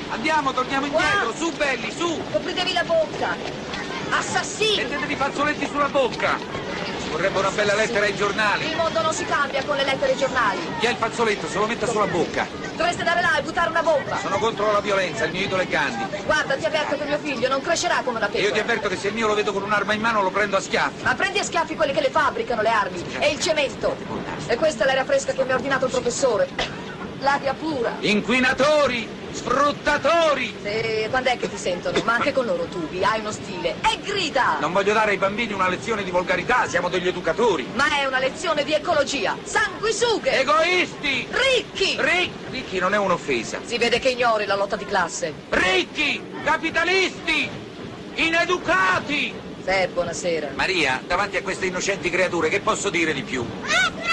Andiamo, torniamo indietro. Su, belli, su. Copritevi la bocca. Assassini! Mettetevi i fazzoletti sulla bocca. Ci vorrebbe una bella lettera ai giornali. Il mondo non si cambia con le lettere ai giornali. Chi ha il fazzoletto se lo metta sulla bocca. Dovreste andare là e buttare una bomba. Sono contro la violenza, il mio idolo è Gandhi. Guarda, ti avverto che mio figlio non crescerà come una E pecora. io ti avverto che se il mio lo vedo con un'arma in mano lo prendo a schiaffi. Ma prendi a schiaffi quelli che le fabbricano, le armi. E il cemento. E questa è l'aria fresca che mi ha ordinato il professore. L'aria pura. Inquinatori, sfruttatori. Sì, quando è che ti sentono? Ma anche con loro tubi, hai uno stile. E grida! Non voglio dare ai bambini una lezione di volgarità, siamo degli educatori. Ma è una lezione di ecologia. Sanguisughe! Egoisti! Ricchi! Ricchi non è un'offesa. Si vede che ignori la lotta di classe. Ricchi! Capitalisti! Ineducati! Buonasera. Maria, davanti a queste innocenti creature, che posso dire di più?